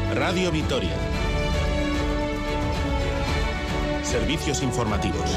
Radio Vitoria. Servicios informativos.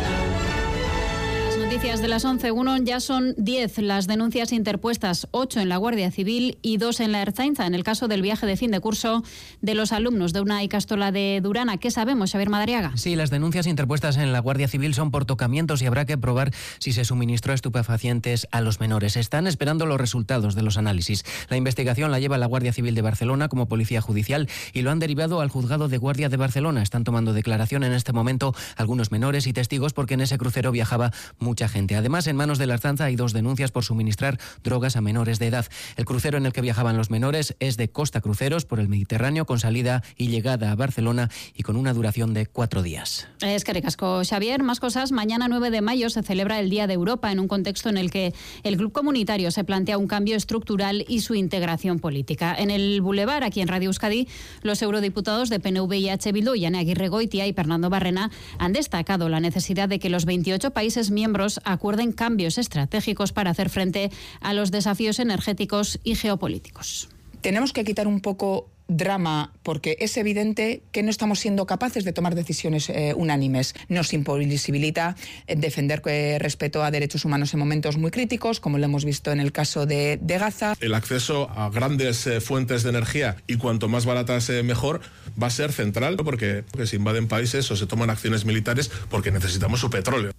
Noticias de las 11:01, ya son 10 las denuncias interpuestas, 8 en la Guardia Civil y 2 en la Ertzaintza, en el caso del viaje de fin de curso de los alumnos de una ikastola de Durana. ¿Qué sabemos, Xavier Madariaga? Sí, las denuncias interpuestas en la Guardia Civil son por tocamientos y habrá que probar si se suministró estupefacientes a los menores. Están esperando los resultados de los análisis. La investigación la lleva la Guardia Civil de Barcelona como Policía Judicial y lo han derivado al Juzgado de Guardia de Barcelona. Están tomando declaración en este momento algunos menores y testigos porque en ese crucero viajaba mucha gente. Además, en manos de la Ertzaintza hay 2 denuncias por suministrar drogas a menores de edad. El crucero en el que viajaban los menores es de Costa Cruceros por el Mediterráneo, con salida y llegada a Barcelona y con una duración de 4 días. Es que ricasco, Xavier. Más cosas. Mañana 9 de mayo se celebra el Día de Europa en un contexto en el que el Club Comunitario se plantea un cambio estructural y su integración política. En el Boulevard, aquí en Radio Euskadi, los eurodiputados de PNV y H. Bildu, Jane Aguirregoitia y Fernando Barrena, han destacado la necesidad de que los 28 países miembros acuerden cambios estratégicos para hacer frente a los desafíos energéticos y geopolíticos. Tenemos que quitar un poco drama, porque es evidente que no estamos siendo capaces de tomar decisiones unánimes. Nos imposibilita defender respeto a derechos humanos en momentos muy críticos, como lo hemos visto en el caso de Gaza. El acceso a grandes fuentes de energía, y cuanto más baratas mejor, va a ser central, porque se invaden países o se toman acciones militares porque necesitamos su petróleo.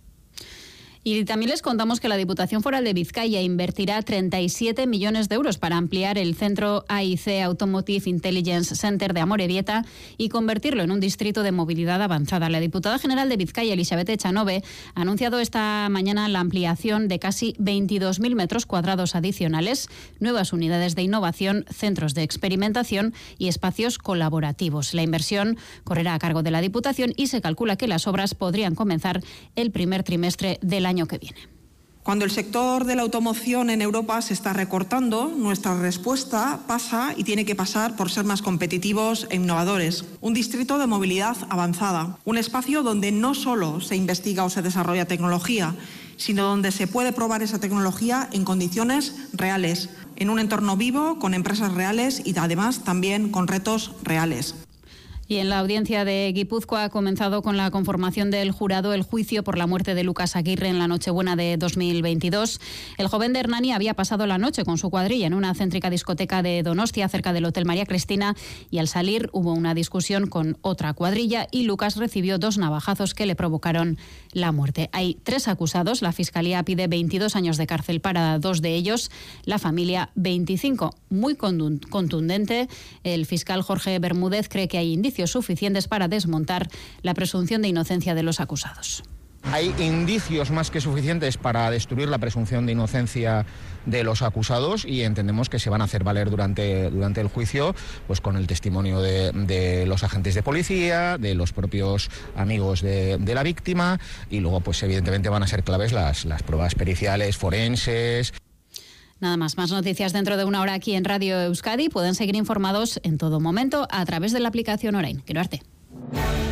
Y también les contamos que la Diputación Foral de Vizcaya invertirá 37 millones de euros para ampliar el centro AIC Automotive Intelligence Center de Amorebieta y convertirlo en un distrito de movilidad avanzada. La diputada general de Vizcaya, Elizabeth Echanove, ha anunciado esta mañana la ampliación de casi 22.000 metros cuadrados adicionales, nuevas unidades de innovación, centros de experimentación y espacios colaborativos. La inversión correrá a cargo de la Diputación y se calcula que las obras podrían comenzar el primer trimestre del año que viene. Cuando el sector de la automoción en Europa se está recortando, nuestra respuesta pasa y tiene que pasar por ser más competitivos e innovadores. Un distrito de movilidad avanzada, un espacio donde no solo se investiga o se desarrolla tecnología, sino donde se puede probar esa tecnología en condiciones reales, en un entorno vivo, con empresas reales y además también con retos reales. Y en la audiencia de Guipúzcoa ha comenzado con la conformación del jurado el juicio por la muerte de Lucas Aguirre en la Nochebuena de 2022. El joven de Hernani había pasado la noche con su cuadrilla en una céntrica discoteca de Donostia, cerca del Hotel María Cristina, y al salir hubo una discusión con otra cuadrilla y Lucas recibió 2 navajazos que le provocaron la muerte. Hay 3 acusados. La Fiscalía pide 22 años de cárcel para 2 de ellos. La familia, 25. Muy contundente. El fiscal Jorge Bermúdez cree que hay indicios suficientes para desmontar la presunción de inocencia de los acusados. Hay indicios más que suficientes para destruir la presunción de inocencia de los acusados y entendemos que se van a hacer valer durante el juicio, pues con el testimonio de los agentes de policía, de los propios amigos de la víctima, y luego pues evidentemente van a ser claves las pruebas periciales, forenses. Nada más noticias dentro de 1 hora aquí en Radio Euskadi. Pueden seguir informados en todo momento a través de la aplicación Orain. Quiero arte.